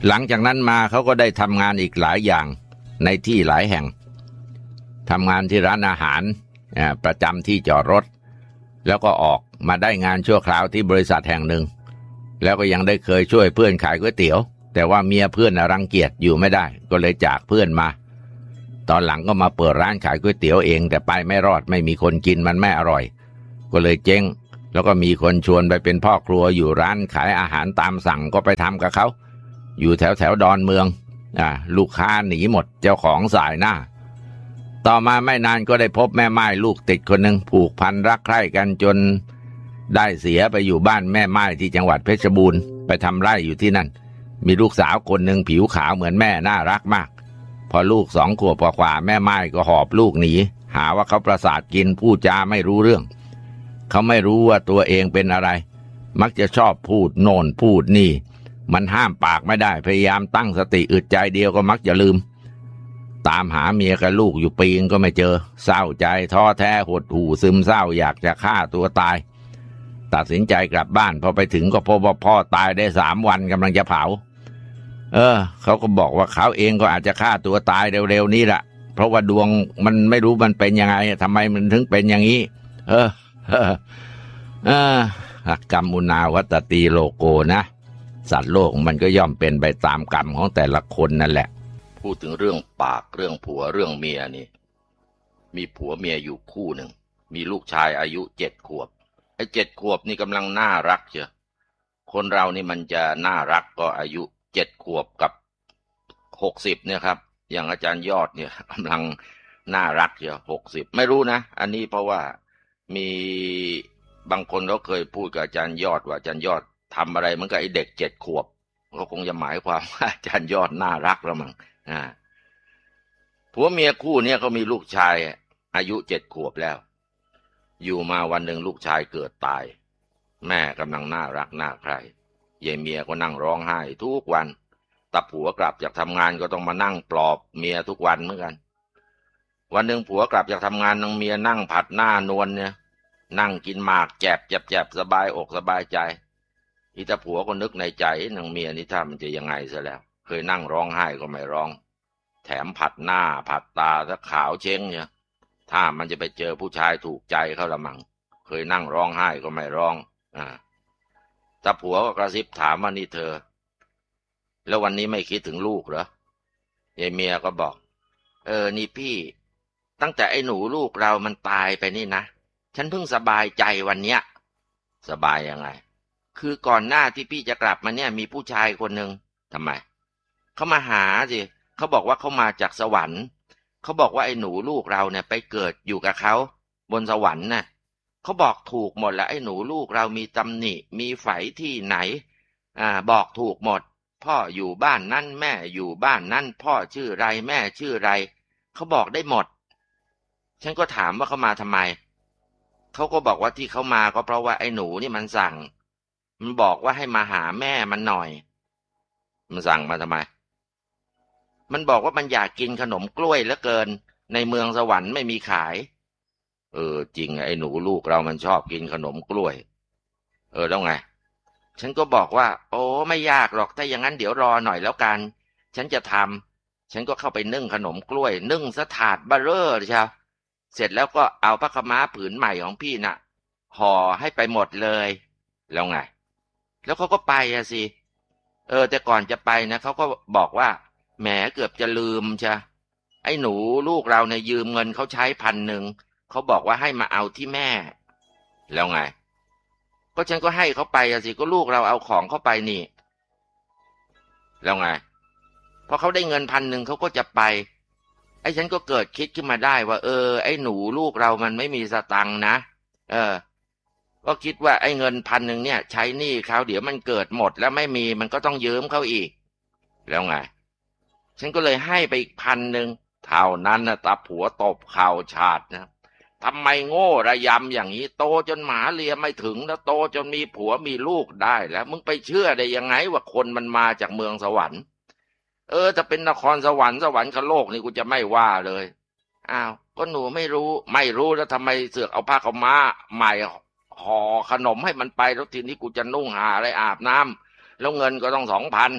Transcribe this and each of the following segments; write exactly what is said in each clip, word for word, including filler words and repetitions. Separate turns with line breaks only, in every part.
หลังจากนั้นมาเขาก็ได้ทำงานอีกหลายอย่างในที่หลายแห่งทำงานที่ร้านอาหารประจำที่จอดรถแล้วก็ออกมาได้งานชั่วคราวที่บริษัทแห่งหนึ่งแล้วก็ยังได้เคยช่วยเพื่อนขายก๋วยเตี๋ยวแต่ว่าเมียเพื่อนรังเกียจอยู่ไม่ได้ก็เลยจากเพื่อนมาตอนหลังก็มาเปิดร้านขายก๋วยเตี๋ยวเองแต่ไปไม่รอดไม่มีคนกินมันไม่อร่อยก็เลยเจ๊งแล้วก็มีคนชวนไปเป็นพ่อครัวอยู่ร้านขายอาหารตามสั่งก็ไปทำกับเขาอยู่แถวแถวดอนเมืองอ่าลูกค้าหนีหมดเจ้าของสายหน้าต่อมาไม่นานก็ได้พบแม่ไม้ลูกติดคนหนึ่งผูกพันรักใคร่กันจนได้เสียไปอยู่บ้านแม่ไม้ที่จังหวัดเพชรบูรณ์ไปทำไร่อยู่ที่นั่นมีลูกสาวคนหนึ่งผิวขาวเหมือนแม่น่ารักมากพอลูกสองขวบกว่าแม่ไม้ก็หอบลูกหนีหาว่าเขาประสาทกินพูดจาไม่รู้เรื่องเขาไม่รู้ว่าตัวเองเป็นอะไรมักจะชอบพูดโน่นพูดนี่มันห้ามปากไม่ได้พยายามตั้งสติอึดใจเดียวก็มักจะลืมตามหาเมียกับลูกอยู่ปีนึงก็ไม่เจอเศร้าใจท้อแท้หดหู่ซึมเศร้าอยากจะฆ่าตัวตายตัดสินใจกลับบ้านพอไปถึงก็พบว่าพ่อตายได้สามวันกำลังจะเผาเออเขาก็บอกว่าเขาเองก็อาจจะฆ่าตัวตายเร็วๆนี้แหละเพราะว่าดวงมันไม่รู้มันเป็นยังไงทำไมมันถึงเป็นอย่างนี้เออเออเออกรรมมุนาวัตตีโลโกนะสัตว์โลกมันก็ย่อมเป็นไปตามกรรมของแต่ละคนนั่นแหละ
พูดถึงเรื่องปากเรื่องผัวเรื่องเมียนี่มีผัวเมียอยู่คู่หนึ่งมีลูกชายอายุเจ็ดขวบไอ้เจ็ดขวบนี่กำลังน่ารักเชียวคนเรานี่มันจะน่ารักก็อายุเจ็ดขวบกับหกสิบเนี่ยครับอย่างอาจารย์ยอดเนี่ยกำลังน่ารักเชียวหกสิบไม่รู้นะอันนี้เพราะว่ามีบางคนเขาเคยพูดกับอาจารย์ยอดว่าอาจารย์ยอดทำอะไรเหมือนกับไอ้เด็กเจ็ดขวบก็คงจะหมายความว่าอาจารย์ยอดน่ารักแล้วมั้งอ่าผัวเมียคู่เนี่ยเขามีลูกชายอายุเจ็ดขวบแล้วอยู่มาวันหนึ่งลูกชายเกิดตายแม่กำลังน่ารักน่าใคร่ยายเมียก็นั่งร้องไห้ทุกวันตาผัวกลับจากทำงานก็ต้องมานั่งปลอบเมียทุกวันเหมือนกันวันหนึ่งผัวกลับจากทำงานนางเมียนั่งผัดหน้านวลเนี่ยนั่งกินหมากแจบแจบแจบสบายอกสบายใจอีตาผัวก็นึกในใจนางเมียนี่ถ้ามันจะยังไงซะแล้วเคยนั่งร้องไห้ก็ไม่ร้องแถมผัดหน้าผัดตาซะขาวเช้งเนี่ยถ้ามันจะไปเจอผู้ชายถูกใจเขาละมั่งเคยนั่งร้องไห้ก็ไม่ร้องอ่าตาผัวก็กระซิบถามว่านี่เธอแล้ววันนี้ไม่คิดถึงลูกเหรอยายเมียก็บอกเออนี่พี่ตั้งแต่ไอ้หนูลูกเรามันตายไปนี่นะฉันเพิ่งสบายใจวันเนี้ยสบายยังไงคือก่อนหน้าที่พี่จะกลับมาเนี่ยมีผู้ชายคนหนึ่งทำไมเขามาหาสิเขาบอกว่าเขามาจากสวรรค์เขาบอกว่าไอ้หนูลูกเราเนี่ยไปเกิดอยู่กับเขาบนสวรรค์น่ะเขาบอกถูกหมดแล้วไอ้หนูลูกเรามีตำหนิมีไฝที่ไหนอ่าบอกถูกหมดพ่ออยู่บ้านนั่นแม่อยู่บ้านนั่นพ่อชื่อไรแม่ชื่อไรเขาบอกได้หมดฉันก็ถามว่าเขามาทำไมเขาก็บอกว่าที่เขามาก็เพราะว่าไอ้หนูนี่มันสั่งมันบอกว่าให้มาหาแม่มันหน่อยมันสั่งมาทำไมมันบอกว่ามันอยากกินขนมกล้วยเหลือเกินในเมืองสวรรค์ไม่มีขายเออจริงไอ้หนูลูกเรามันชอบกินขนมกล้วยเออแล้วไงฉันก็บอกว่าโอ้ไม่ยากหรอกถ้าอย่างนั้นเดี๋ยวรอหน่อยแล้วกันฉันจะทำฉันก็เข้าไปนึ่งขนมกล้วยนึ่งสถาดเบ้อเร่อเลยเชียวเสร็จแล้วก็เอาผ้าขม้าผืนใหม่ของพี่น่ะห่อให้ไปหมดเลยแล้วไงแล้วเขาก็ไปอะสิเออแต่ก่อนจะไปนะเขาก็บอกว่าแหมเกือบจะลืมใช่ไอ้หนูลูกเราเนี่ยยืมเงินเขาใช้พันหนึ่งเขาบอกว่าให้มาเอาที่แม่แล้วไงก็ฉันก็ให้เขาไปอะสิก็ลูกเราเอาของเข้าไปนี่แล้วไงพอเขาได้เงินพันหนึ่งเขาก็จะไปไอ้ฉันก็เกิดคิดขึ้นมาได้ว่าเออไอ้หนูลูกเรามันไม่มีสตังค์นะเออก็คิดว่าไอ้เงินพันหนึ่งเนี่ยใช้หนี้เขาเดี๋ยวมันเกิดหมดแล้วไม่มีมันก็ต้องยืมเขาอีกแล้วไงฉันก็เลยให้ไปอีกพันหนึ่งเท่านั้นนะตาผัวตบเข่าฉาดนะทำไมโง่ระยำอย่างนี้โตจนหมาเลียไม่ถึงแล้วโตจนมีผัวมีลูกได้แล้วมึงไปเชื่อได้ยังไงว่าคนมันมาจากเมืองสวรรค์เออถ้าเป็นนครสวรรค์สวรรค์คโลกนี่กูจะไม่ว่าเลยอ้าวก็หนูไม่รู้ไม่รู้แล้วทำไมเสือกเอาผ้าขาวม้าใหม่ห่อขนมให้มันไปแล้วทีนี้กูจะนุ่งหาอะไรอาบน้ำแล้วเงินก็ต้องสองพัน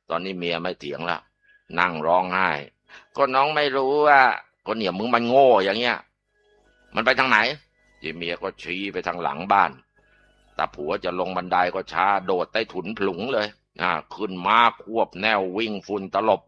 ตอนนี้เมียไม่เถียงแล้วนั่งร้องไห้ก็น้องไม่รู้ว่าก็เนี่ยมึงมันโง่อย่างเงี้ยมันไปทางไหนจีเมียก็ชี้ไปทางหลังบ้านแต่ผัวจะลงบันไดก็ช้าโดดใต้ถุนผลุงเลยอ่าขึ้นม้าควบแนววิ่งฝุ่นตลบ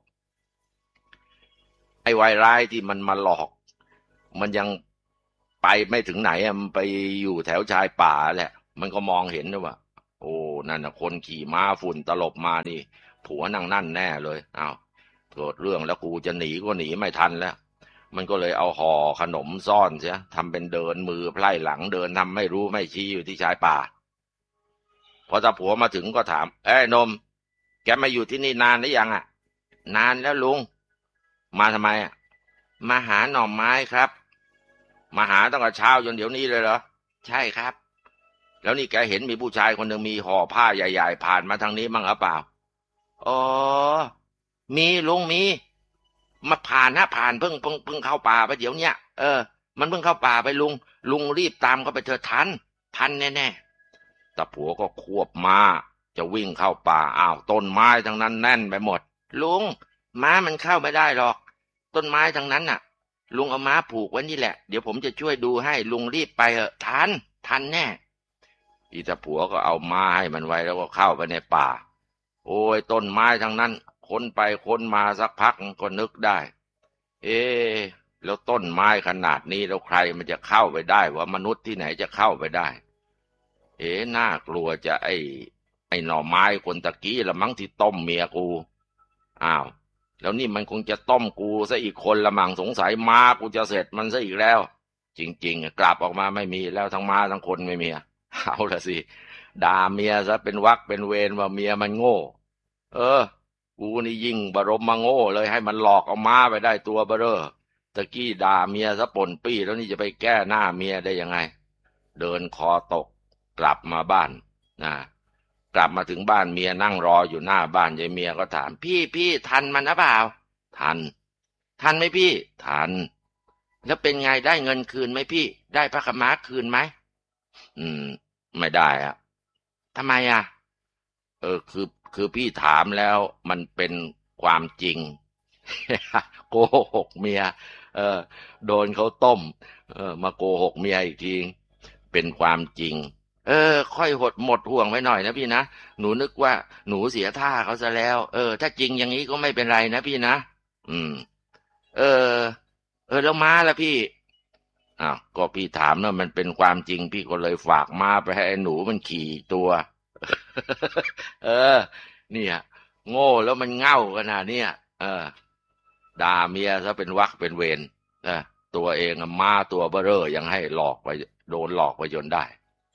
ไอ้วายร้ายที่มันมาหลอกมันยังไปไม่ถึงไหนอ่ะมันไปอยู่แถวชายป่าแหละมันก็มองเห็นนะว่าโอ้นั่นน่ะคนขี่ม้าฝุ่นตลบมานี่ผัวนั่งนั่นแน่เลยอ้าวเกิดเรื่องแล้วกูจะหนีก็หนีไม่ทันแล้วมันก็เลยเอาห่อขนมซ่อนเสียทำเป็นเดินมือไพร่หลังเดินทำไม่รู้ไม่ชี้อยู่ที่ชายป่าพอตาผัวมาถึงก็ถามเอ้ยนมแกมาอยู่ที่นี่นานหรือยังอ่ะนานแล้วลุงมาทำไมอ่ะมาหาหน่อไม้ครับมาหาตั้งแต่เช้าจนเดี๋ยวนี้เลยเหรอใช่ครับแล้วนี่แกเห็นมีผู้ชายคนหนึ่งมีห่อผ้าใหญ่ๆผ่านมาทางนี้มั้งหรือเปล่าอ๋อมีลุงมีมาผ่านนะผ่านเพิ่งเพิ่งเพิ่งเข้าป่าไปเดี๋ยวเนี้ยเออมันเพิ่งเข้าป่าไปลุงลุงรีบตามเขาไปเถอะทันทันแน่ๆแต่ผัวก็ควบม้าจะวิ่งเข้าป่าอ้าวต้นไม้ทั้งนั้นแน่นไปหมดลุงม้ามันเข้าไม่ได้หรอกต้นไม้ทั้งนั้นน่ะลุงเอาม้าผูกไว้นี่แหละเดี๋ยวผมจะช่วยดูให้ลุงรีบไปเถอะทันทันแน่อีตาผัวก็เอาม้าให้มันไว้แล้วก็เข้าไปในป่าโอ้ยต้นไม้ทั้งนั้นค้นไปค้นมาสักพักก็นึกได้เอ๊ะแล้วต้นไม้ขนาดนี้แล้วใครมันจะเข้าไปได้ว่ามนุษย์ที่ไหนจะเข้าไปได้เอ๊ะน่ากลัวจะไอ้ไอ้หน่อไม้คนตะกี้ละมั้งที่ต้มเมียกูอ้าวแล้วนี่มันคงจะต้มกูซะอีกคนละมั้งสงสัยม้ากูจะเสร็จมันซะอีกแล้วจริงๆกลับออกมาไม่มีแล้วทั้งม้าทั้งคนไม่มีเอาละสิด่าเมียซะเป็นวรรคเป็นเวรว่าเมียมันโง่เออกูนี่ยิ่งบรมมาโง่เลยให้มันหลอกเอาม้าไปได้ตัวเบ้อเร่อตะกี้ด่าเมียซะป่นปี้แล้วนี่จะไปแก้หน้าเมียได้ยังไงเดินคอตกกลับมาบ้านนะกลับมาถึงบ้านเมียนั่งรออยู่หน้าบ้านยายเมียก็ถามพี่พี่ทันมันหรือเปล่าทันทันไหมพี่ทันแล้วเป็นไงได้เงินคืนไหมพี่ได้พระขม้าคืนไหมอืมไม่ได้อะทำไมอ่ะเออคือคือพี่ถามแล้วมันเป็นความจริง โกหกเมียเออโดนเขาต้มเออมาโกหกเมียอีกทีเป็นความจริงเออค่อยหดหมดห่วงไว้หน่อยนะพี่นะหนูนึกว่าหนูเสียท่าเขาซะแล้วเออถ้าจริงอย่างนี้ก็ไม่เป็นไรนะพี่นะอืมเออเออแล้วม้าล่ะพี่อ้าวก็พี่ถามนะมันเป็นความจริงพี่ก็เลยฝากม้าไปให้ไอ้หนูมันขี่ตัว เออเนี่ยโง่แล้วมันเง่าขนาดเนี้ยเออด่าเมียซะเป็นวรรคเป็นเวรเออตัวเองม้าตัวเบ้อเร่อยังให้หลอกไปโดนหลอกไปจนได้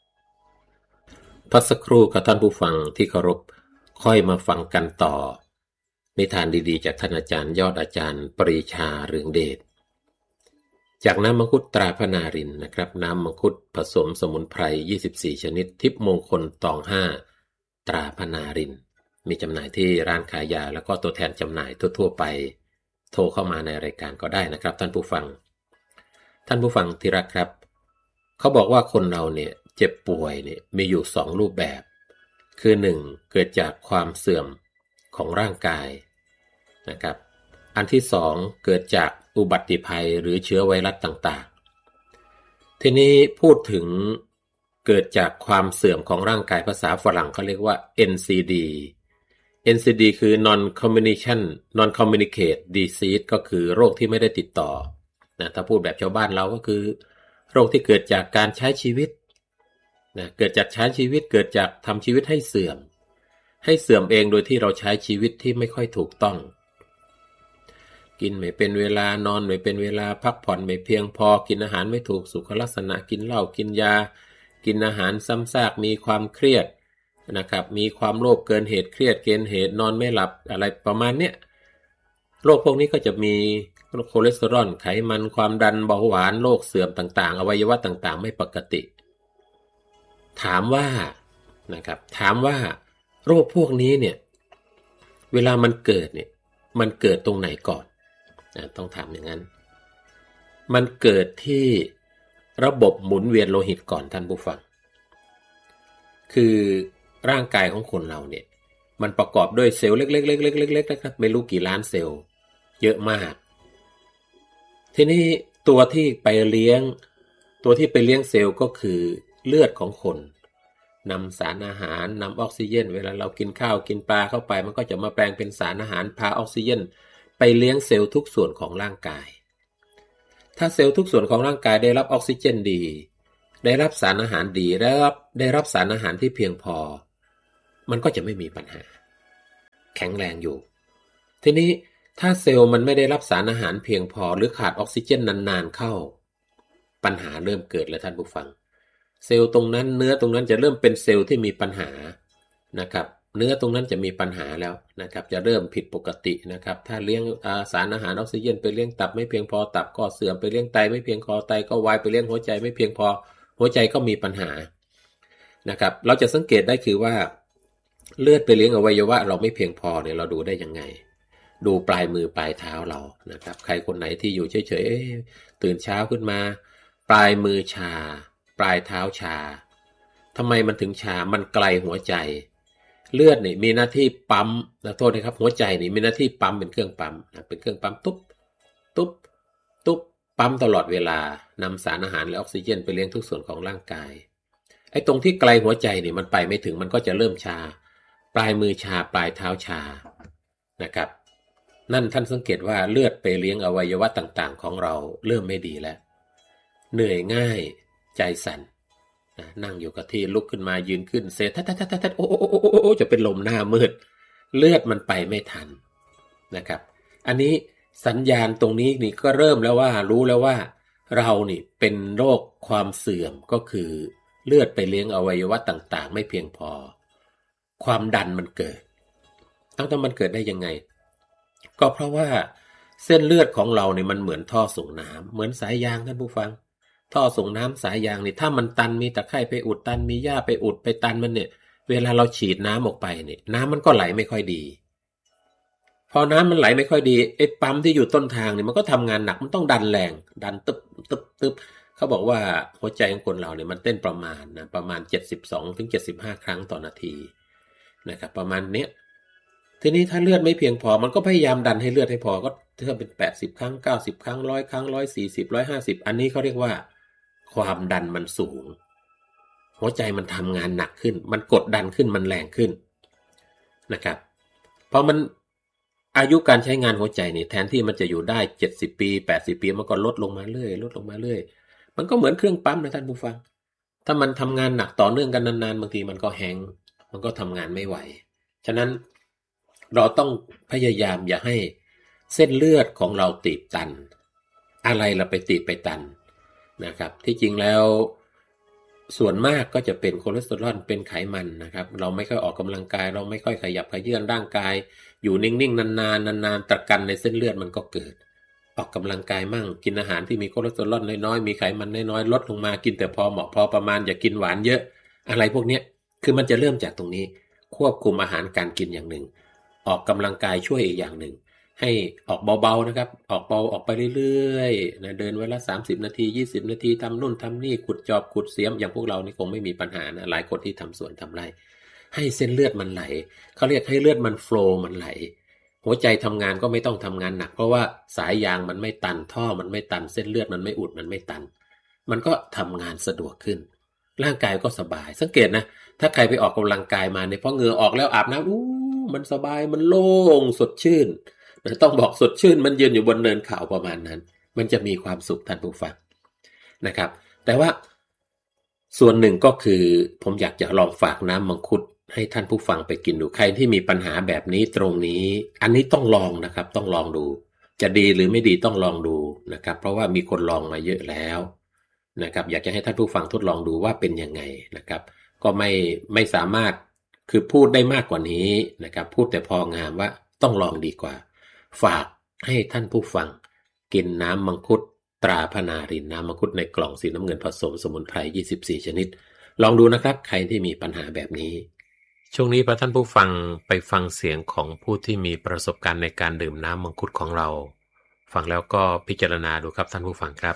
พักสักครู่กับท่านผู้ฟังที่เคารพค่อยมาฟังกันต่อนิทานดีๆจากท่านอาจารย์ยอดอาจารย์ปรีชาเรืองเดชจากน้ำมังคุดตราพนารินนะครับน้ำมังคุดผสมสมุนไพรยี่สิบสี่ชนิดทิพย์มงคลตองห้าตราพนารินมีจำหน่ายที่ร้านขายยาแล้วก็ตัวแทนจำหน่ายทั่วๆไปโทรเข้ามาในรายการก็ได้นะครับท่านผู้ฟังท่านผู้ฟังที่รักครับเขาบอกว่าคนเราเนี่ยเจ็บป่วยเนี่ยมีอยู่สองรูปแบบคือหนึ่งเกิดจากความเสื่อมของร่างกายนะครับอันที่สองเกิดจากอุบัติภัยหรือเชื้อไวรัสต่างๆทีนี้พูดถึงเกิดจากความเสื่อมของร่างกายภาษาฝรั่งเขาเรียกว่า เอ็น ซี ดี เอ็น ซี ดี คือ non communication non communicate disease ก็คือโรคที่ไม่ได้ติดต่อนะถ้าพูดแบบชาวบ้านเราก็คือโรคที่เกิดจากการใช้ชีวิตนะเกิดจากใช้ชีวิตเกิดจากทำชีวิตให้เสื่อมให้เสื่อมเองโดยที่เราใช้ชีวิตที่ไม่ค่อยถูกต้องกินไม่เป็นเวลานอนไม่เป็นเวลาพักผ่อนไม่เพียงพอกินอาหารไม่ถูกสุขลักษณะกินเหล้ากินยากินอาหารซ้ำซากมีความเครียดนะครับมีความโลภเกินเหตุเครียดเกินเหตุนอนไม่หลับอะไรประมาณเนี้ยโรคพวกนี้ก็จะมีคอเลสเตอรอลไขมันความดันเบาหวานโรคเสื่อมต่างๆอวัยวะต่างๆไม่ปกติถามว่านะครับถามว่าโรคพวกนี้เนี่ยเวลามันเกิดเนี่ยมันเกิดตรงไหนก่อนนะต้องถามอย่างนั้นมันเกิดที่ระบบหมุนเวียนโลหิตก่อนท่านผู้ฟังคือร่างกายของคนเราเนี่ยมันประกอบด้วยเซลล์เล็กๆๆๆๆๆนะครับไม่รู้กี่ล้านเซลล์เยอะมากทีนี้ตัวที่ไปเลี้ยงตัวที่ไปเลี้ยงเซลล์ก็คือเลือดของคนนำสารอาหารนำออกซิเจนเวลาเรากินข้าวกินปลาเข้าไปมันก็จะมาแปลงเป็นสารอาหารพาออกซิเจนไปเลี้ยงเซลล์ทุกส่วนของร่างกายถ้าเซลล์ทุกส่วนของร่างกายได้รับออกซิเจนดีได้รับสารอาหารดีได้รับได้รับสารอาหารที่เพียงพอมันก็จะไม่มีปัญหาแข็งแรงอยู่ทีนี้ถ้าเซลล์มันไม่ได้รับสารอาหารเพียงพอหรือขาดออกซิเจนนานๆเข้าปัญหาเริ่มเกิดแล้วท่านผู้ฟังเซลล์ตรงนั้นเนื้อตรงนั้นจะเริ่มเป็นเซลล์ที่มีปัญหานะครับเนื้อตรงนั้นจะมีปัญหาแล้วนะครับจะเริ่มผิดปกตินะครับถ้าเลี้ยงสารอาหารออกซิเจนไปเลี้ยงตับไม่เพียงพอตับก็เสื่อมไปเลี้ยงไตไม่เพียงพอไตก็วายไปเลี้ยงหัวใจไม่เพียงพอหัวใจก็มีปัญหานะครับเราจะสังเกตได้คือว่าเลือดไปเลี้ยงอวัยวะเราไม่เพียงพอเนี่ยเราดูได้ยังไงดูปลายมือปลายเท้าเรานะครับใครคนไหนที่อยู่เฉยๆตื่นเช้าขึ้นมาปลายมือชาปลายเท้าชาทำไมมันถึงชามันไกลหัวใจเลือดนี่มีหน้าที่ปั๊มนะโทษนะครับหัวใจนี่มีหน้าที่ปั๊มเป็นเครื่องปั๊มนะเป็นเครื่องปั๊มตุ๊บตุ๊บตุ๊บปั๊มตลอดเวลานำสารอาหารและออกซิเจนไปเลี้ยงทุกส่วนของร่างกายไอ้ตรงที่ไกลหัวใจนี่มันไปไม่ถึงมันก็จะเริ่มชาปลายมือชาปลายเท้าชานะครับนั่นท่านสังเกตว่าเลือดไปเลี้ยงอวัยวะต่างๆของเราเริ่มไม่ดีแล้วเหนื่อยง่ายใจสั่นนั่งอยู่กับที่ลุกขึ้นมายืนขึ้นเซทัดทัดทัดทัดโอ้โอ้โอ้โอ้จะเป็นลมหน้ามืดเลือดมันไปไม่ทันนะครับอันนี้สัญญาณตรงนี้นี่ก็เริ่มแล้วว่ารู้แล้วว่าเรานี่เป็นโรคความเสื่อมก็คือเลือดไปเลี้ยงอวัยวะต่างๆไม่เพียงพอความดันมันเกิดตั้งแต่มันเกิดได้ยังไงก็เพราะว่าเส้นเลือดของเราเนี่ยมันเหมือนท่อส่งน้ำเหมือนสายยางท่านผู้ฟังท่อส่งน้ำสายยางนี่ถ้ามันตันมีตะไคร่ไปอุดตันมีหญ้าไปอุดไปตันมันเนี่ยเวลาเราฉีดน้ำออกไปเนี่ยน้ำมันก็ไหลไม่ค่อยดีพอน้ำมันไหลไม่ค่อยดีไอ้ปั๊มที่อยู่ต้นทางเนี่ยมันก็ทำงานหนักมันต้องดันแรงดันตึบตึบตึบเขาบอกว่าหัวใจของคนเราเนี่ยมันเต้นประมาณนะประมาณเจ็ดสิบสองถึงเจ็ดสิบห้าครั้งต่อนาทีนะครับประมาณเนี้ยทีนี้ถ้าเลือดไม่เพียงพอมันก็พยายามดันให้เลือดให้พอก็ถ้าเป็นแปดสิบครั้งเก้าสิบครั้งหนึ่งร้อยครั้งหนึ่งร้อยสี่สิบ หนึ่งร้อยห้าสิบอันนี้เขาเรียกว่าความดันมันสูงหัวใจมันทำงานหนักขึ้นมันกดดันขึ้นมันแรงขึ้นนะครับเพราะมันอายุการใช้งานหัวใจนี่แทนที่มันจะอยู่ได้เจ็ดสิบปีแปดสิบปีมันก็ลดลงมาเรื่อยลดลงมาเรื่อยมันก็เหมือนเครื่องปั๊มนะท่านผู้ฟังถ้ามันทำงานหนักต่อเนื่องกันนานๆบางทีมันก็แฮงก์มันก็ทำงานไม่ไหวฉะนั้นเราต้องพยายามอย่าให้เส้นเลือดของเราตีบตันอะไรเราไปตีบไปตันนะครับที่จริงแล้วส่วนมากก็จะเป็นคอเลสเตอรอลเป็นไขมันนะครับเราไม่ค่อยออกกำลังกายเราไม่ค่อยขยับขยื่นร่างกายอยู่นิ่งๆนานๆนานๆตะกันในเส้นเลือดมันก็เกิดออกกำลังกายมั่งกินอาหารที่มีคอเลสเตอรอลน้อยๆมีไขมันน้อยๆลดลงมากินแต่พอเหมาะพอประมาณอย่ากินหวานเยอะอะไรพวกนี้คือมันจะเริ่มจากตรงนี้ควบคุมอาหารการกินอย่างหนึ่งออกกำลังกายช่วยอีกอย่างหนึ่งให้ออกเบาๆนะครับออกเบาออกไปเรื่อยๆนะเดินวันละสามสิบนาทียี่สิบนาทีทำนู่นทำนี่ขุดจอบขุดเสียมอย่างพวกเรานี่คงไม่มีปัญหานะหลายคนที่ทำสวนทำไร่ให้เส้นเลือดมันไหลเขาเรียกให้เลือดมันโฟลว์มันไหลหัวใจทำงานก็ไม่ต้องทำงานหนักเพราะว่าสายยางมันไม่ตันท่อมันไม่ตันเส้นเลือดมันไม่อุดมันไม่ตันมันก็ทำงานสะดวกขึ้นร่างกายก็สบายสังเกตนะถ้าใครไปออกกำลังกายมาเนี่ยพอเหงื่อออกแล้วอาบน้ำอู้มันสบายมันโล่งสดชื่นต้องบอกสดชื่นมันยืนอยู่บนเนินเขาประมาณนั้นมันจะมีความสุขท่านผู้ฟังนะครับแต่ว่าส่วนหนึ่งก็คือผมอยากจะลองฝากน้ำมังคุดให้ท่านผู้ฟังไปกินดูใครที่มีปัญหาแบบนี้ตรงนี้อันนี้ต้องลองนะครับต้องลองดูจะดีหรือไม่ดีต้องลองดูนะครับเพราะว่ามีคนลองมาเยอะแล้วนะครับอยากจะให้ท่านผู้ฟังทดลองดูว่าเป็นยังไงนะครับก็ไม่ไม่สามารถคือพูดได้มากกว่านี้นะครับพูดแต่พองามว่าต้องลองดีกว่าฝากให้ท่านผู้ฟังกินน้ำมังคุดตราพนารินน้ำมังคุดในกล่องสีน้ำเงินผสมสมุนไพรยี่สิบสี่ชนิดลองดูนะครับใครที่มีปัญหาแบบนี้ช่วงนี้พระท่านผู้ฟังไปฟังเสียงของผู้ที่มีประสบการณ์ในการดื่มน้ำมังคุดของเราฟังแล้วก็พิจารณาดูครับท่านผู้ฟังครับ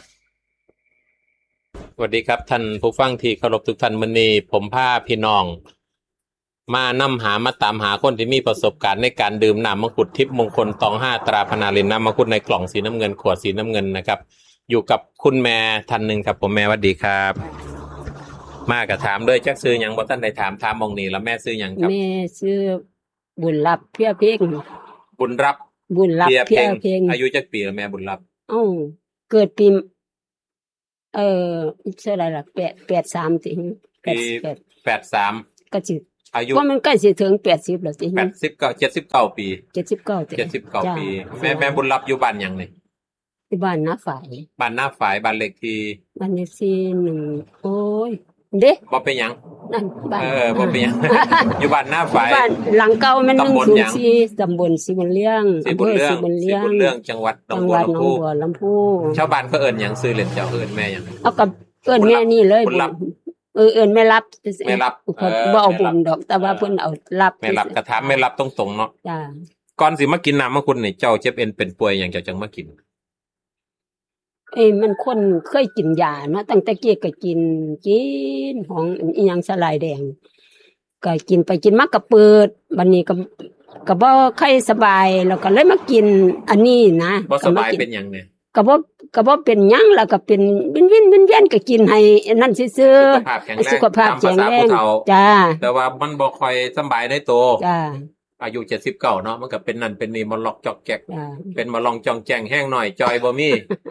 สวัสดีครับท่านผู้ฟังที่เคารพทุกท่านมื้อนี้ผมพาพี่น้องมานำหามาตามหาคนที่มีประสบการณ์ในการดื่มน้ำมังคุดทิพย์มงคลตองห้าตราพนารินน้ำมังคุดในกล่องสีน้ำเงินขวดสีน้ำเงินนะครับอยู่กับคุณแม่ท่านหนึ่งครับผมแม่สวัสดีครับมากระถามเลยจักซื้อหยังบ่ท่านได้ถามถามมองนี้แล้วแม่ซื้อหยังครับ
แม่ชื่อบุญรับเพียเพ่ง
บุญรับ
บุญรับเพียเพ่ง
อายุจักปีแล้วแม่บุญรับ
อ้าวเกิดปีเอ่อเท่าไหร่ล่ะแปด แปดสามสิ
ปีแปดสาม
ก็สิ
อายุ
ว่ามันใกล้สิถึงแปดสิบแล้วสิ
แปดสิบเก้า เจ็ดสิบเก้าปี
เจ็ดสิบเก้า
เจ็ดสิบเก้าปีแม่แม่บุญรับอยู่บ้านหยังนี่
ที่บ้านน้าฝาย
บ้านน้าฝายบ้านเลขที่
บ้านเลขที่หนึ่งโอ้ยเด้
บ่เป็นหยัง
นั่นบ้าน
เออบ่เป็นหยังอยู่บ้านน้าฝาย
บ้านหลังเก่ามันหนึ่งศูนย์สี่ตำบลศรีบุญเลี้ยง
อำเภอศรีบุญเลี้ยงศรีบุญเลี้ยงจังหวัดหนองบัวลำพู
ลำพู
ชาวบ้านเขาเอิ้นหยังชื่อเล่นเจ้าเอิ้นแม่หยัง
เอากับเอิ้นแม่นี่เลย
บุญรับ
เออเอิ้นแม่รับ
แม่รับ
เพิ่นบ่เอาบุญดอกแต่ว่าเพิ่นเอารับ
แม่รับกระถามแม่รับตรงๆเนาะ
จ้า
ก่อนสิมากินน้ำมังคุดนี่เจ้าเจ็บเอ็นเป็นป่วยหยังเจ้าจังมากิน
เอ้ยมันคนเคยกินยาเนาะตั้งแต่เกี้ก็กินกินของอีหยังสลายแดงก็กินไปกินมาก็เปิดบัดนี้ก็ก็บ่ค่อยสบายแล้วก็เลยมากินอันนี้นะ
บ่สบายเป็นหยังเนี่ย
ก็บ่ก็บ่เป็นหยังแล้วก็เป็นวินๆๆๆก็กินให้นั่นซื่อๆสุขภาพแข็งแรงจ้า
แต่ว่ามันบ่ค่อยสบายในตัว
จ้า
อายุเจ็ดสิบเก้าเนาะมันก็เป็นนั่นเป็นนี่มันล็อกจอกแจกเป็นมาลองจองแจงแห้งหน่อยจอยบ่มี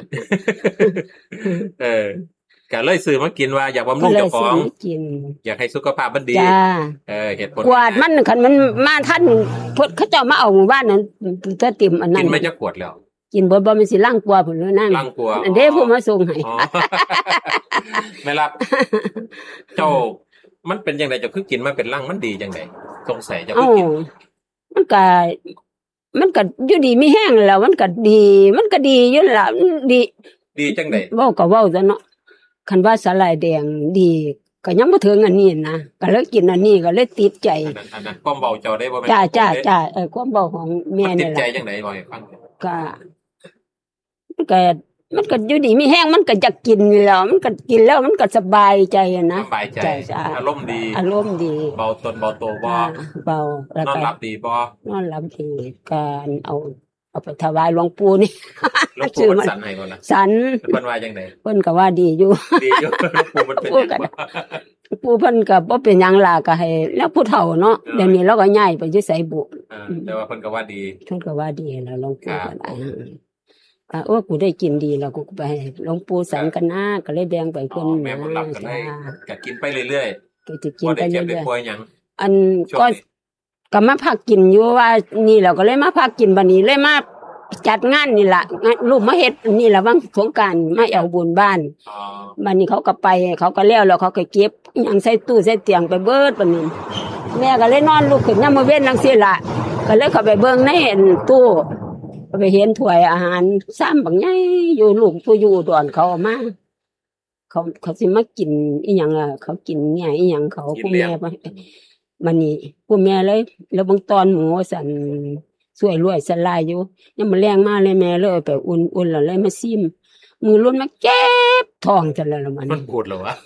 เออก็เลยซื้อมากินว่าอยากบำรุงเจ้าของอยากให้สุขภาพมันดีเออเหตุผล
กวาดมันคันมันมาท่านเพิ่นเขาเจ้ามาเอาหมู่บ้านนั้นเธอติ่มอันนั้น
กินไม่จะขวดแล้ว
กินบ่บ่มันสิล้างกลัวพุ่นเลยนั่น
ล้างกลัว
อันเด้ผู้มาส่งให้
ไม่รับเจ้ามันเป็นจังได๋เจ้าคือกินมาเป็นล้างมันดีจังได๋สงสัยเจ้าคือกิน
มันก็มันก็อยู่ดีมีแห้งแล้วมันก็ดีมันก็ดีอยู่ล่ะดี
ดีจังได๋
เว้าก็เว้าซะเนาะคันว่าสาหร่ายแดงดีก็ยังบ่ถึงอันนี้นะก็เลยกินอันนี้ก็เลยติดใจ
อันนั้นความเว้าเจ้าได้บ่แม่น
จ้าๆๆเออความเว้าของแม่นี่
ล่ะติดใจจังได๋บ่ให้ฟัง
ก็มันก็มันก็อยู่ดีมีแห้งมันก็จะกินแล้วมันก็กินแล้วมันก็สบายใจนะ
สบายใจอารมณ์ดี
อารมณ์ดี
เบาตนเบาโตบ่
เบา
แล้วก็นอนหลับดีบ่
นอนหลับดีการเอาเอาไปถวายหลวงปู่นี่
หลวงปู่มันสั่นให้บ่ล่ะ
สั่น
เพิ่นว่าจังได๋
เพิ่นก็ว่าดีอยู่
ดีอยู่หลวงปู่มันเป็นจังบ่
ปู่เพิ่นก็บ่เป็นหยังล่ะก็ให้แล้วผู้เฒ่าเนาะเดี๋ยวนี้เราก็ย้ายไปอยู่ไสบุ
เออแต่ว่าเพิ่นก็ว่าดี
เพิ่นก็ว่าดีแล้วหลวงปู่ก็ได้อ่าโอ้กูได้กินดีแล้วกูก็ไปหลวงปู่สันกันนะก็เลยแบ่งไปเพิ่น
แม่บ่รับก็เลยก็กินไปเรื่อย
ๆก็จะกินไปเรื่อย
ๆ
อันก็ก็มาพักกินอยู่ว่านี่แล้วก็เลยมาพักกินบัดนี้เลยมาจัดงานนี่ล่ะรูปมาเฮ็ดนี่ล่ะวังสงกรานต์มาเอาบุญบ้าน
อ๋อ
บัดนี้เขาก็ไปเขาก็แล้วแล้วเขาก็เก็บอิหยังใส่ตู้ใส่เตียงไปเบิดบัดนี้แม่ก็เลยนอนลุกขึ้นยามมื้อเว้นจังซี่ล่ะก็เลยเข้าไปเบิ่งในตู้ไปเห็นถ้วยอาหารซ้ำบางใหญ่อยู่ลูกผู้อยู่ดอนเขาเอามาเขาเขาสิมากินอีหยังอ่ะเขากินเนี่ยอีหยังเขาผู้แม่มันนี่ผู้แม่เลยแล้วบางตอนหมูสั่นสวยรวยสลายอยู่ยังมาแรงมาเลยแม่เลยไปอุ่นๆแล้วเลยมาซิมมือล้นมาเก็บท้องจังแล้วมัน
มันปวดเหรอวะ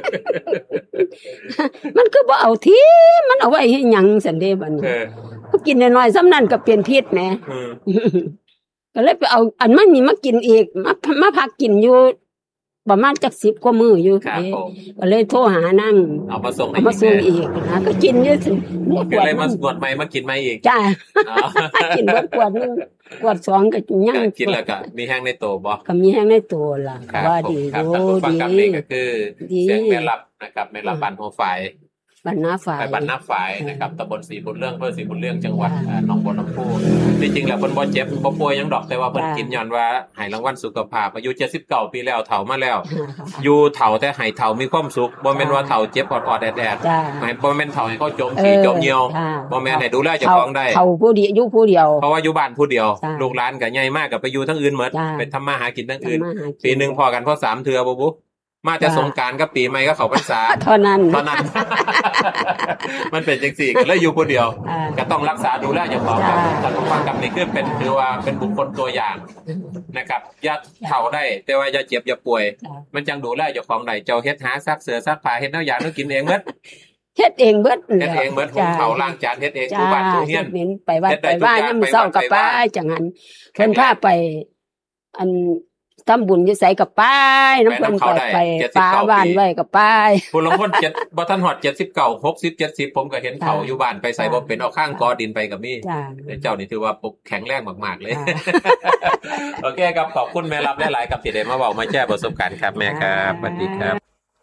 มันคือบ่เอาทีมันเอาไว้ให้หยังซั่นเด้บัดนี้ก็กินน้อยๆซ้ำนั้นก็เป็นพิษแหมก็เลยไปเอาอันมันนี่มากินอีกมามาพักกินอยู่ประมาณจักสิบกว่ามื้ออยู่ก็เลยโทรหานั่ง
เอามาส่ง
เอามาส่งอีกนะก็กินอยู่
นี่ขวดเลยมาขวดใหม่มากินใหม่อีก
จ้ากินเบิดขวดนึงขวดสองก็ยัง
กินแล้วก็มีแห้งในตัวบ่
ก็มีแห้งในตัวล่ะว่าดี
อยู่ดีนี่ก็คือเสียงแม่รับนะครับแม่รับบ้านหัวฝ่าย
บ้านนาฝ่าย
ไปบ้านนาฝ่ายนะครับตำบลศรีบุญเรื่องอำเภอศรีบุญเรื่องจังหวัดหนองบัวลำพูจริงๆแล้วเพิ่นบ่เจ็บบ่ป่วยหยังดอกแต่ว่าเพิ่นกินย้อนว่าให้รางวัลสุขภาพอายุเจ็ดสิบเก้าปีแล้วเฒ่ามาแล้วอยู่เฒ่าแต่ให้เฒ่ามีความสุขบ่แม่นว่าเฒ่าเจ็บออดๆแอดๆให้บ่แม่นเฒ่าให้เขาจมขี้จมเหี่ยวบ่แม่นให้ดูแลเจ้าของได้
เฒ่าผู้เดียวอยู่ผู้เดียว
เพราะว่าอยู่บ้านผู้เดียวลูกหลานก็ใหญ่มากก็ไปอยู่ทั้งอื่นหมดไปทำมาหากินทั้งอื่นปีนึงพอกันพอสามเทื่อบ่บุมาแต่สงกรานต์กับปีใหม่ก็เข้าพรรษา
เท่านั้น
เท่านั้นมันเป็นจังซี่ก็เลยอยู่ผู้เดียวก็ต้องรักษาดูแลเจ้าของแต่ต้องฟังกับนี่คือเป็นถือว่าเป็นบุคคลตัวอย่างนะครับอย่าเฒ่าได้แต่ว่าอย่าเจ็บอย่าป่วยมันจังดูแลเจ้าของได้เจ้าเฮ็ดหาซักเสื้อซักผ้าเฮ็ดแนวอย่างนั้นกินเองหมด
เฮ็ดเองเบิด
เฮ็ดเองเบิดหุงข้าวล้างจานเฮ็ดเองอยู่บ้านอยู่เฮียน
ไปวัดไปว่ายามมื้อเช้าก็ไปจังหันเพิ่นพาไปอันทำบุญอยู่ไสก็ไปนำเพิ่นก็ไปปาบ้านไว้ก็ไป
ผู้ลางคนเจ็ดบ่ทันฮอดเจ็ดสิบเก้า หกสิบ เจ็ดสิบผมก็เห็นเขาอยู่บ้านไปใส่บ่เป็นเอาข้างกอดินไปก็มีเจ้านี่ถือว่าปกแข็งแรงมากๆเลยโอเคครับขอบคุณแม่รับหลายๆครับที่ได้มาเว้ามาแชร์ประสบการณ์ครับแม่ครับสวัสดีครับ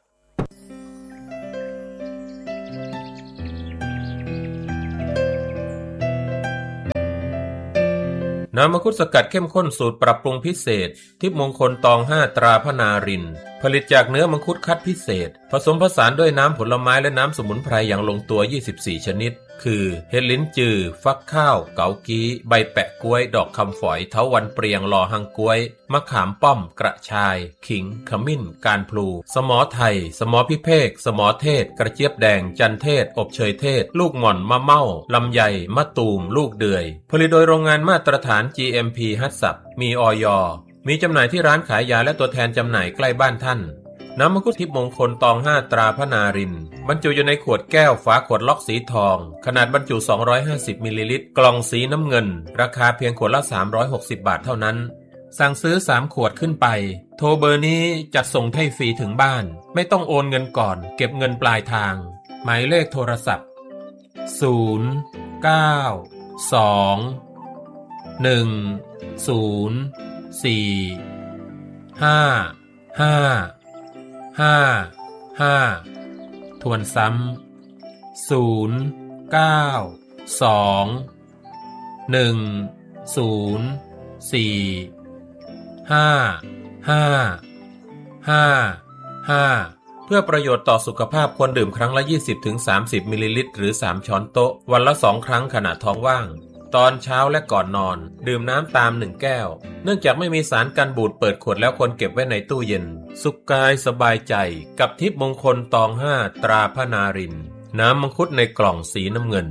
น้ำมังคุดสกัดเข้มข้นสูตรปรับปรุงพิเศษทิพย์มงคลตองห้าตราพนารินผลิตจากเนื้อมังคุดคัดพิเศษผสมผสานด้วยน้ำผลไม้และน้ำสมุนไพรอย่างลงตัวยี่สิบสี่ชนิดคือเห็ดลิ้นจือฟักข้าวเกากี้ใบแปะกล้วยดอกคำฝอยเถาวัลย์เปรียงลอหังกล้วยมะขามป้อมกระชายขิงขมิ้นการพลูสมอไทยสมอพิเภกสมอเทศกระเจี๊ยบแดงจันเทศอบเชยเทศลูกหม่อนมะเม่าลำไยมะตูมลูกเดือยผลิตโดยโรงงานมาตรฐาน จี เอ็ม พี ฮัตสับมีอย.มีจำหน่ายที่ร้านขายยาและตัวแทนจำหน่ายใกล้บ้านท่านน้ำมังคุดทิพย์มงคลตองห้าตราพนารินบรรจุอยู่ในขวดแก้วฝาขวดล็อกสีทองขนาดบรรจุสองร้อยห้าสิบมิลลิลิตรกล่องสีน้ำเงินราคาเพียงขวดละสามร้อยหกสิบบาทเท่านั้นสั่งซื้อสามขวดขึ้นไปโทรเบอร์นี้จัดส่งให้ฟรีถึงบ้านไม่ต้องโอนเงินก่อนเก็บเงินปลายทางหมายเลขโทรศัพท์ศูนย์ เก้า สอง หนึ่ง ศูนย์ สี่ ห้า ห้าห้า ห้าทวนซ้ำศูนย์ เก้า สอง หนึ่ง ศูนย์ สี่ ห้า ห้า ห้า ห้าเพื่อประโยชน์ต่อสุขภาพควรดื่มครั้งละ ยี่สิบถึงสามสิบ มิลลิลิตรหรือสามช้อนโต๊ะวันละสองครั้งขณะท้องว่างตอนเช้าและก่อนนอนดื่มน้ำตามหนึ่งแก้วเนื่องจากไม่มีสารกันบูดเปิดขวดแล้วควรเก็บไว้ในตู้เย็นสุขกายสบายใจกับทิพย์มงคลตองห้าตราพนารินน้ำมังคุดในกล่องสีน้ำเงิน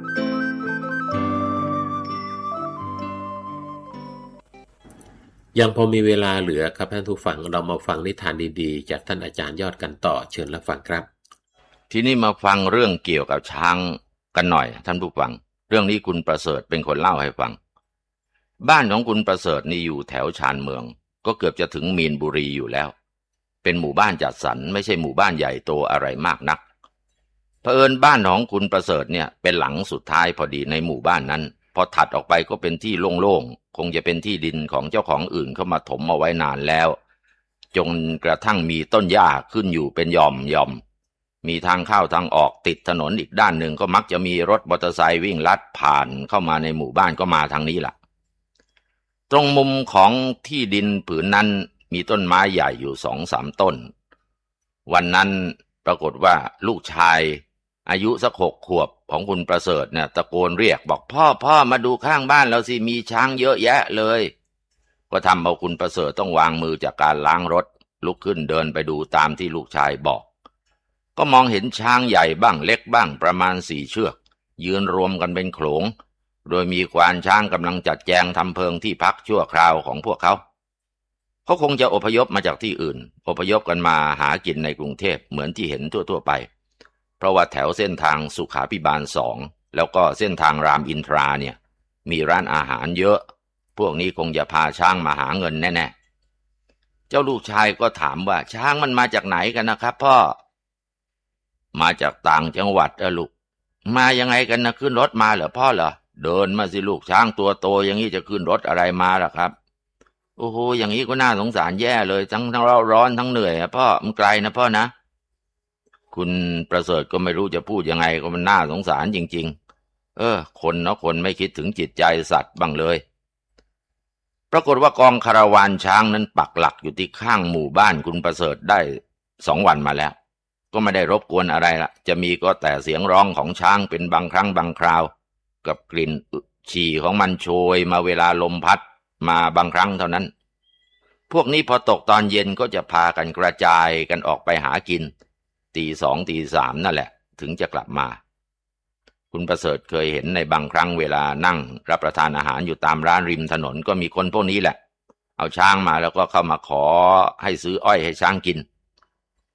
ยังพอมีเวลาเหลือครับท่านผู้ฟังเรามาฟังนิทานดีๆจากท่านอาจารย์ยอดกันต่อเชิญรับฟังครับ
ทีนี้มาฟังเรื่องเกี่ยวกับช้างกันหน่อยท่านผู้ฟังเรื่องนี้คุณประเสริฐเป็นคนเล่าให้ฟังบ้านของคุณประเสริฐนี่อยู่แถวชานเมืองก็เกือบจะถึงมีนบุรีอยู่แล้วเป็นหมู่บ้านจัดสรรไม่ใช่หมู่บ้านใหญ่โตอะไรมากนักเผอิญบ้านของคุณประเสริฐเนี่ยเป็นหลังสุดท้ายพอดีในหมู่บ้านนั้นพอถัดออกไปก็เป็นที่โล่งๆคงจะเป็นที่ดินของเจ้าของอื่นเข้ามาถมเอาไว้นานแล้วจนกระทั่งมีต้นหญ้าขึ้นอยู่เป็นหย่อมหย่อมมีทางเข้าทางออกติดถนนอีกด้านหนึ่งก็มักจะมีรถมอเตอร์ไซค์วิ่งลัดผ่านเข้ามาในหมู่บ้านก็มาทางนี้ล่ะตรงมุมของที่ดินผืนนั้นมีต้นไม้ใหญ่อยู่สองสามต้นวันนั้นปรากฏว่าลูกชายอายุสักหกขวบของคุณประเสริฐเนี่ยตะโกนเรียกบอกพ่อพ่อมาดูข้างบ้านเราสิมีช้างเยอะแยะเลยก็ทำเอาคุณประเสริฐต้องวางมือจากการล้างรถลุกขึ้นเดินไปดูตามที่ลูกชายบอกก็มองเห็นช้างใหญ่บ้างเล็กบ้างประมาณสี่เชือกยืนรวมกันเป็นโขลงโดยมีควานช้างกำลังจัดแจงทำเพิงที่พักชั่วคราวของพวกเขาเขาคงจะอพยพมาจากที่อื่นอพยพกันมาหากินในกรุงเทพเหมือนที่เห็นทั่วๆไปเพราะว่าแถวเส้นทางสุขาภิบาลสองแล้วก็เส้นทางรามอินทราเนี่ยมีร้านอาหารเยอะพวกนี้คงจะพาช้างมาหาเงินแน่ๆเจ้าลูกชายก็ถามว่าช้างมันมาจากไหนกันนะครับพ่อมาจากต่างจังหวัดอะลูกมายังไงกันนะขึ้นรถมาเหรอพ่อเหรอเดินมาสิลูกช้างตัวโตอย่างนี้จะขึ้นรถอะไรมาล่ะครับโอ้โหอย่างนี้ก็น่าสงสารแย่เลยทั้งทั้งเราร้อนทั้งเหนื่อยอะพ่อมันไกลนะพ่อนะคุณประเสริฐก็ไม่รู้จะพูดยังไงก็มันน่าสงสารจริงๆเออคนเนาะคนไม่คิดถึงจิตใจสัตว์บ้างเลยปรากฏว่ากองคาราวานช้างนั้นปักหลักอยู่ที่ข้างหมู่บ้านคุณประเสริฐได้สองวันมาแล้วก็ไม่ได้รบกวนอะไรละจะมีก็แต่เสียงร้องของช้างเป็นบางครั้งบางคราวกับกลิ่นฉี่ของมันโชยมาเวลาลมพัดมาบางครั้งเท่านั้นพวกนี้พอตกตอนเย็นก็จะพากันกระจายกันออกไปหากินตีสองตีสามนั่นแหละถึงจะกลับมาคุณประเสริฐเคยเห็นในบางครั้งเวลานั่งรับประทานอาหารอยู่ตามร้านริมถนนก็มีคนพวกนี้แหละเอาช้างมาแล้วก็เข้ามาขอให้ซื้ออ้อยให้ช้างกิน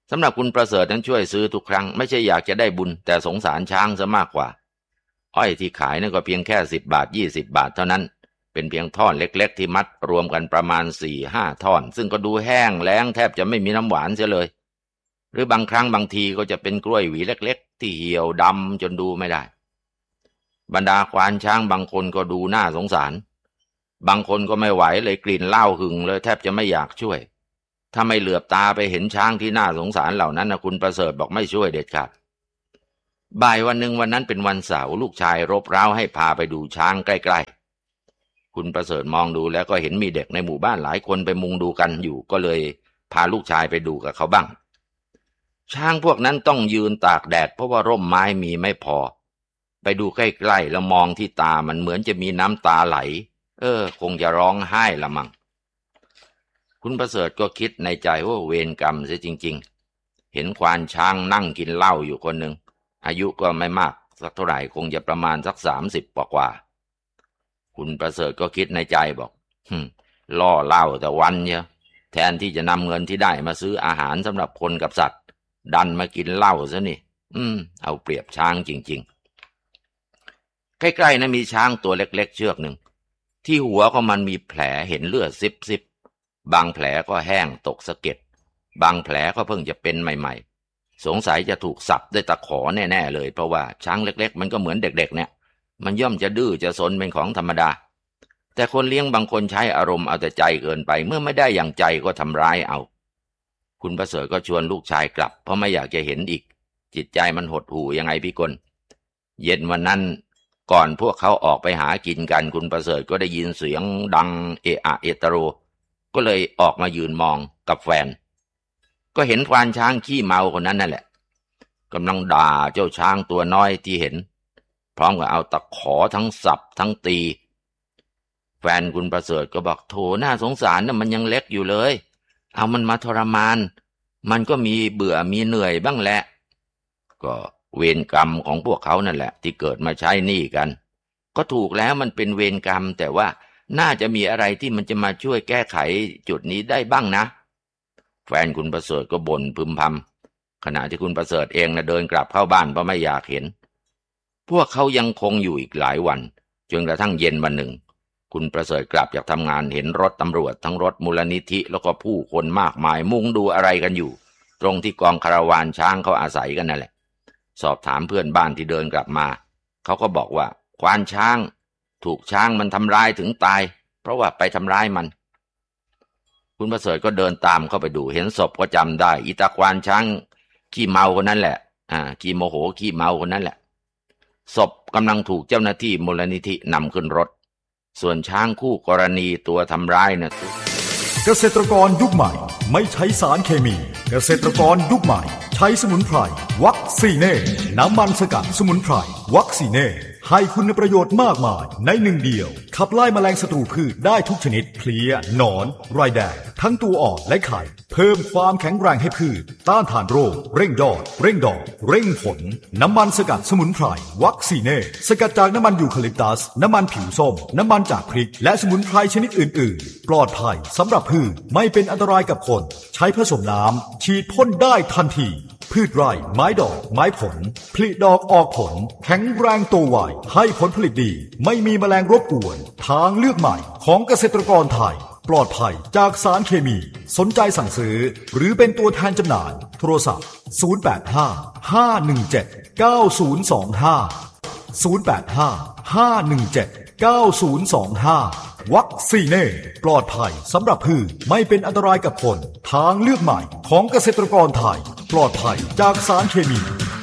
สำหรับคุณประเสริฐนั้นช่วยซื้อทุกครั้งไม่ใช่อยากจะได้บุญแต่สงสารช้างซะมากกว่าอ้อยที่ขายนั่นก็เพียงแค่สิบบาทยี่สิบบาทเท่านั้นเป็นเพียงท่อนเล็กๆที่มัดรวมกันประมาณ สี่ห้า ท่อนซึ่งก็ดูแห้งแล้งแทบจะไม่มีน้ำหวานเสียเลยหรือบางครั้งบางทีก็จะเป็นกล้วยหวีเล็กๆที่เหี่ยวดำจนดูไม่ได้บรรดาควานช้างบางคนก็ดูน่าสงสารบางคนก็ไม่ไหวเลยกลิ่นเหล้าหึงเลยแทบจะไม่อยากช่วยถ้าไม่เหลือบตาไปเห็นช้างที่น่าสงสารเหล่านั้นนะคุณประเสริฐบอกไม่ช่วยเด็ดขาดบ่ายวันหนึ่งวันนั้นเป็นวันเสาร์ลูกชายรบเร้าให้พาไปดูช้างใกล้ๆคุณประเสริฐมองดูแล้วก็เห็นมีเด็กในหมู่บ้านหลายคนไปมุงดูกันอยู่ก็เลยพาลูกชายไปดูกับเขาบ้างช้างพวกนั้นต้องยืนตากแดดเพราะว่าร่มไม้มีไม่พอไปดูใกล้ๆแล้วมองที่ตามันเหมือนจะมีน้ำตาไหลเออคงจะร้องไห้ละมั้งคุณประเสริฐก็คิดในใจว่าเวรกรรมซะจริงๆเห็นควานช้างนั่งกินเหล้าอยู่คนหนึ่งอายุก็ไม่มากสักเท่าไหร่คงจะประมาณสักสามสิบกว่าๆคุณประเสริฐก็คิดในใจบอกฮึล่อเหล้าแต่วันเนี่ยแทนที่จะนำเงินที่ได้มาซื้ออาหารสำหรับคนกับสัตว์ดันมากินเหล้าซะนี่อืมเอาเปรียบช้างจริงๆใกล้ๆนะมีช้างตัวเล็กๆเชือกหนึ่งที่หัวของมันมีแผลเห็นเลือดซิบๆบางแผลก็แห้งตกสะเก็ดบางแผลก็เพิ่งจะเป็นใหม่ๆสงสัยจะถูกสับด้วยตะขอแน่ๆเลยเพราะว่าช้างเล็กๆมันก็เหมือนเด็กๆเนี่ยมันย่อมจะดื้อจะซนเป็นของธรรมดาแต่คนเลี้ยงบางคนใช้อารมณ์เอาแต่ใจเกินไปเมื่อไม่ได้อย่างใจก็ทำร้ายเอาคุณประเสริฐก็ชวนลูกชายกลับเพราะไม่อยากจะเห็นอีกจิตใจมันหดหู่ยังไงพี่กลเย็นวันนั้นก่อนพวกเขาออกไปหากินกันคุณประเสริฐก็ได้ยินเสียงดังเอะอะเอตโรก็เลยออกมายืนมองกับแฟนก็เห็นควานช้างขี้เมาคนนั้นนั่นแหละกำลังด่าเจ้าช้างตัวน้อยที่เห็นพร้อมกับเอาตะขอทั้งสับทั้งตีแฟนคุณประเสริฐก็บอกโถน่าสงสารนะมันยังเล็กอยู่เลยเอามันมาทรมานมันก็มีเบื่อมีเหนื่อยบ้างแหละก็เวรกรรมของพวกเขานั่นแหละที่เกิดมาใช้หนี้กันก็ถูกแล้วมันเป็นเวรกรรมแต่ว่าน่าจะมีอะไรที่มันจะมาช่วยแก้ไขจุดนี้ได้บ้างนะแฟนคุณประเสริฐก็บ่นพึมพำขณะที่คุณประเสริฐเองนะเดินกลับเข้าบ้านเพราะไม่อยากเห็นพวกเขายังคงอยู่อีกหลายวันจนกระทั่งเย็นวันหนึ่งคุณประเสริฐกลับจากทำงานเห็นรถตำรวจทั้งรถมูลนิธิแล้วก็ผู้คนมากมายมุ่งดูอะไรกันอยู่ตรงที่กองคาราวานช้างเขาอาศัยกันนั่นแหละสอบถามเพื่อนบ้านที่เดินกลับมาเขาก็บอกว่าควานช้างถูกช้างมันทำร้ายถึงตายเพราะว่าไปทำร้ายมันคุณประเสริฐก็เดินตามเข้าไปดูเห็นศพก็จำได้อีตาควานช้างขี้เมาคนนั้นแหละอ่าขี้โมโหขี้เมาคนนั้นแหละศพกำลังถูกเจ้าหน้าที่มูลนิธินำขึ้นรถส่วนช้างคู่กรณีตัวทำร้ายเนี่ย
เกษตรกรยุคใหม่ไม่ใช้สารเคมีเกษตรกรยุคใหม่ใช้สมุนไพรวัคซีเน่น้ำมันสกัดสมุนไพรวัคซีเน่ให้คุณประโยชน์มากมายในหนึ่งเดียวขับไล่แมลงศัตรูพืชได้ทุกชนิดเพลี้ยหนอนไรแดงทั้งตัวอ่อนและไข่เพิ่มความแข็งแรงให้พืชต้านทานโรคเร่งยอดเร่งดอกเร่งผลน้ำมันสกัดสมุนไพรวัคซีเน่สกัดจากน้ำมันยูคาลิปตัสน้ำมันผิวส้มน้ำมันจากพริกและสมุนไพรชนิดอื่นๆปลอดภัยสำหรับพืชไม่เป็นอันตรายกับคนใช้ผสมน้ำฉีดพ่นได้ทันทีพืชไร่ไม้ดอกไม้ผลผลิดอกออกผลแข็งแรงโตไวให้ผลผลิตดีไม่มีแมลงรบกวนทางเลือกใหม่ของเกษตรกรไทยปลอดภัยจากสารเคมีสนใจสั่งซื้อหรือเป็นตัวแทนจำหน่ายโทรศัพท์ศูนย์ แปด ห้า ห้า หนึ่ง เจ็ด เก้า ศูนย์ สอง ห้า ศูนย์ แปด ห้า ห้า หนึ่ง เจ็ด เก้า ศูนย์ สอง ห้าวัคซีเน่ปลอดภัยสำหรับพืชไม่เป็นอันตรายกับคนทางเลือกใหม่ของเกษตรกรไทยปลอดภัยจากสารเคมี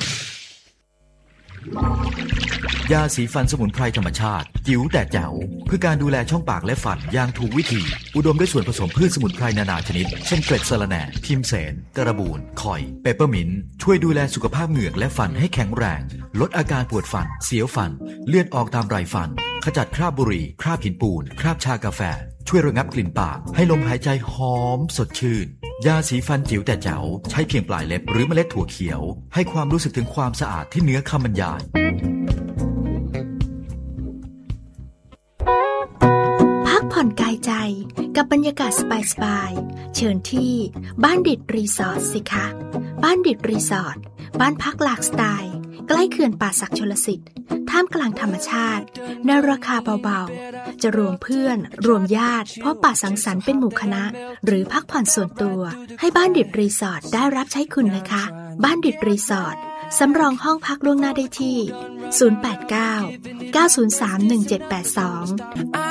ยาสีฟันสมุนไพรธรรมชาติจิ๋วแต่แจ๋วเพื่อการดูแลช่องปากและฟันอย่างถูกวิธีอุดมด้วยส่วนผสมพืชสมุนไพรนานาชนิดเช่นเกล็ดสะระแหน่พิมเสนกระบูนข่อยเปปเปอร์มินต์ช่วยดูแลสุขภาพเหงือกและฟันให้แข็งแรงลดอาการปวดฟันเสียวฟันเลือดออกตามไรฟันขจัดคราบบุหรี่คราบหินปูนคราบชากาแฟช่วยระงับกลิ่นปากให้ลมหายใจหอมสดชื่นยาสีฟันจิ๋วแต่แจ๋วใช้เพียงปลายเล็บหรือเมล็ดถั่วเขียวให้ความรู้สึกถึงความสะอาดที่เนื้อคำบรรยาย
พักผ่อนอนกายใจกับบรรยากาศสบายๆเชิญที่บ้านดิดรีสอร์ทสิคะบ้านดิดรีสอร์ทบ้านพักหลากสไตล์ใกล้เขื่อนป่าสักชลสิทธิ์ท่ามกลางธรรมชาติในราคาเบาๆจะรวมเพื่อนรวมญาติพบปะสังสรรค์เป็นหมู่คณะหรือพักผ่อนส่วนตัวให้บ้านดิดรีสอร์ทได้รับใช้คุณนะคะบ้านดิดรีสอร์ทสำรองห้องพักล่วงหน้าได้ที่ศูนย์ แปด เก้า เก้า ศูนย์ สาม หนึ่ง เจ็ด แปด สอง